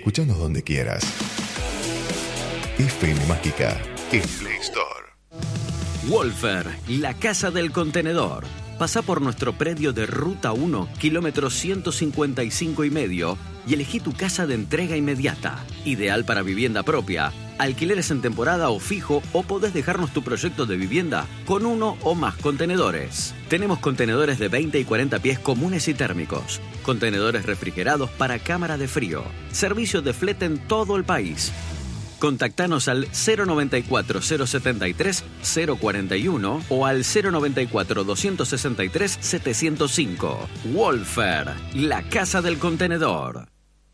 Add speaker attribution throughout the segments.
Speaker 1: Escúchanos donde quieras. FM Mágica en Play Store.
Speaker 2: Wolfer, la casa del contenedor. Pasá por nuestro predio de Ruta 1, kilómetro 155,5 y elegí tu casa de entrega inmediata. Ideal para vivienda propia, alquileres en temporada o fijo, o podés dejarnos tu proyecto de vivienda con uno o más contenedores. Tenemos contenedores de 20 y 40 pies comunes y térmicos, contenedores refrigerados para cámara de frío, servicio de flete en todo el país. Contactanos al 094-073-041 o al 094-263-705. Wolfer, la casa del contenedor.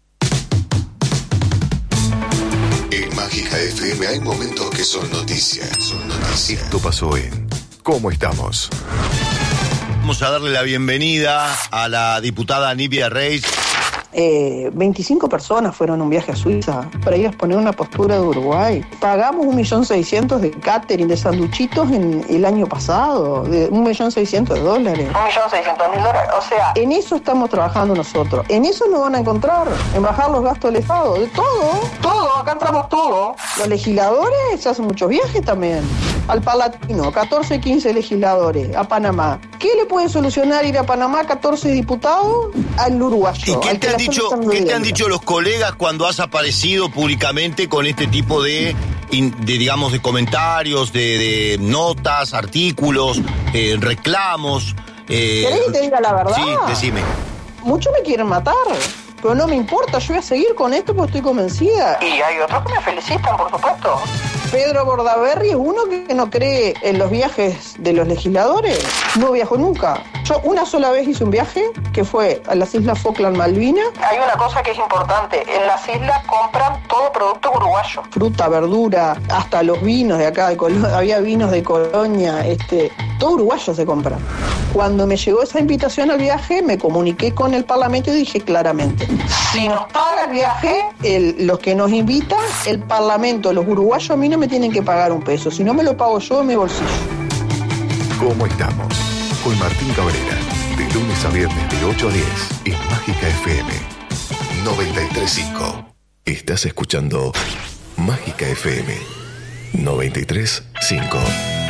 Speaker 1: En Mágica FM hay momentos que son noticias. Esto pasó en ¿Cómo estamos?
Speaker 3: Vamos a darle la bienvenida a la diputada Nibia Reis.
Speaker 4: 25 personas fueron a un viaje a Suiza para ir a exponer una postura de Uruguay. Pagamos 1.600.000 de catering, de sanduchitos en el año pasado, de $1.600.000. $1.600.000. O sea, en eso estamos trabajando nosotros. En eso nos van a encontrar, en bajar los gastos del Estado, de todo, acá entramos todo. Los legisladores se hacen muchos viajes también. Al Palatino, 14, 15 legisladores, a Panamá. ¿Qué le puede solucionar ir a Panamá 14 diputados al uruguayo?
Speaker 3: ¿Y qué te han dicho los colegas cuando has aparecido públicamente con este tipo de digamos, de comentarios, de notas, artículos, reclamos?
Speaker 4: ¿Querés que te diga la verdad?
Speaker 3: Sí, decime.
Speaker 4: Muchos me quieren matar, pero no me importa, yo voy a seguir con esto porque estoy convencida. Y hay otros que me felicitan, por supuesto. Pedro Bordaberry es uno que no cree en los viajes de los legisladores. No viajó nunca. Yo una sola vez hice un viaje, que fue a las Islas Falkland, Malvinas. Hay una cosa que es importante. En las islas compran todo producto uruguayo. Fruta, verdura, hasta los vinos de acá de Colonia. Había vinos de Colonia, todo uruguayo se compra. Cuando me llegó esa invitación al viaje, me comuniqué con el Parlamento y dije claramente: si nos paga el viaje, los que nos invitan, el Parlamento, los uruguayos, a mí no me tienen que pagar un peso. Si no me lo pago yo en mi bolsillo.
Speaker 1: ¿Cómo estamos? Con Martín Cabrera, de lunes a viernes de 8 a 10 en Mágica FM 93.5. Estás escuchando Mágica FM 93.5.